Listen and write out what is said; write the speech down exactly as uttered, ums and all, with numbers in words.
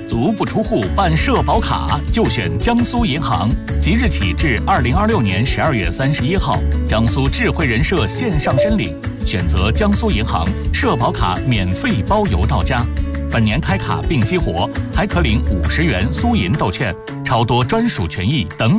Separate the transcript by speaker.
Speaker 1: 足不出户办社保卡就选江苏银行。即日起至二零二六年十二月三十一号，江苏智慧人社线上申领，选择江苏银行社保卡免费包邮到家。本年开卡并激活，还可领五十元苏银豆券，超多专属权益等。